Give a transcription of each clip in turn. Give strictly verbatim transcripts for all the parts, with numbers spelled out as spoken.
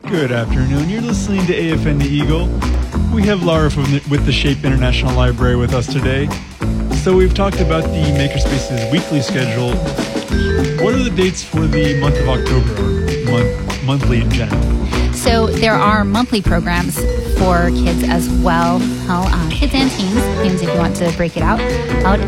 Good afternoon. You're listening to A F N The Eagle. We have Laura from the, with the Shape International Library with us today. So we've talked about the Makerspace's weekly schedule. What are the dates for the month of October, or month, monthly in general? So there are monthly programs for kids as well, well uh, kids and teens, teens if you want to break it out. out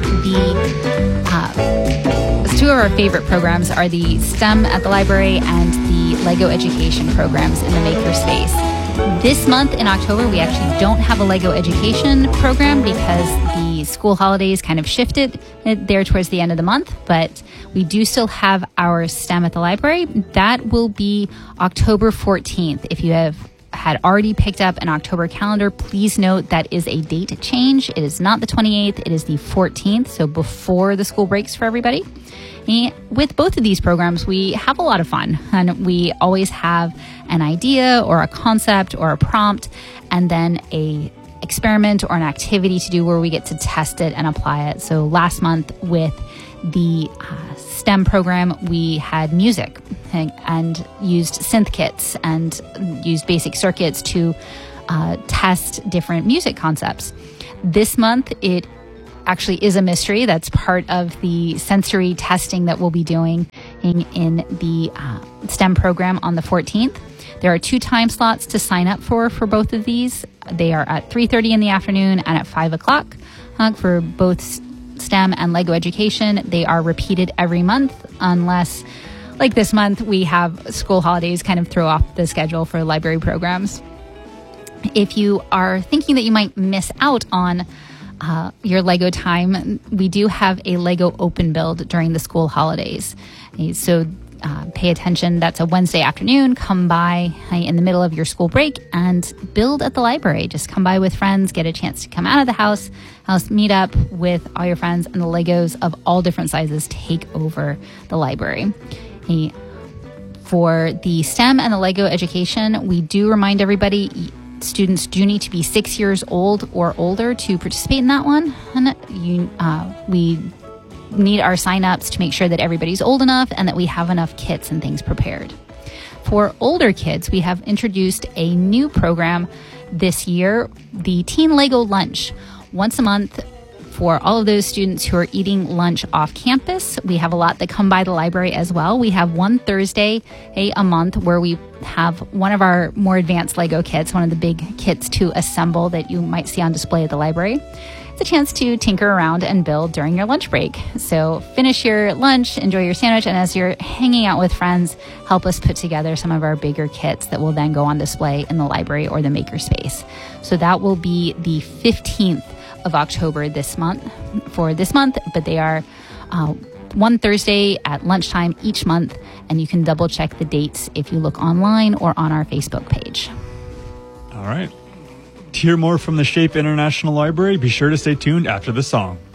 the uh, two of our favorite programs are the STEM at the library and the LEGO education programs in the Makerspace. This month in October, we actually don't have a LEGO education program because the school holidays kind of shifted there towards the end of the month, but we do still have our STEM at the library. That will be October fourteenth. If you have had already picked up an October calendar, please note that is a date change. It is not the twenty-eighth, it is the fourteenth, so before the school breaks for everybody. And with both of these programs, we have a lot of fun, and we always have an idea or a concept or a prompt, and then a experiment or an activity to do where we get to test it and apply it. So last month with the uh, STEM program, we had music and, and used synth kits and used basic circuits to uh, test different music concepts. This month, it actually is a mystery. That's part of the sensory testing that we'll be doing in, in the uh, STEM program on the fourteenth. There are two time slots to sign up for for both of these. They are at three thirty in the afternoon and at five o'clock uh, for both STEM and LEGO education. They are repeated every month unless, like this month, we have school holidays kind of throw off the schedule for library programs. If you are thinking that you might miss out on uh, your LEGO time, we do have a LEGO open build during the school holidays. So Uh, pay attention. That's a Wednesday afternoon. Come by uh, in the middle of your school break and build at the library. Just come by with friends, get a chance to come out of the house, house meet up with all your friends, and the Legos of all different sizes take over the library. Uh, for the STEM and the LEGO education, we do remind everybody students do need to be six years old or older to participate in that one. And you, uh, we need our sign-ups to make sure that everybody's old enough and that we have enough kits and things prepared. For older kids, we have introduced a new program this year, the Teen LEGO Lunch. Once a month for all of those students who are eating lunch off campus. We have a lot that come by the library as well. We have one Thursday a, a month where we have one of our more advanced LEGO kits, one of the big kits to assemble that you might see on display at the library. A chance to tinker around and build during your lunch break. So finish your lunch, enjoy your sandwich, and as you're hanging out with friends, help us put together some of our bigger kits that will then go on display in the library or the Makerspace. So that will be the fifteenth of October this month, for this month, but they are uh, one Thursday at lunchtime each month, and you can double check the dates if you look online or on our Facebook page. All right. To hear more from the Shape International Library, be sure to stay tuned after the song.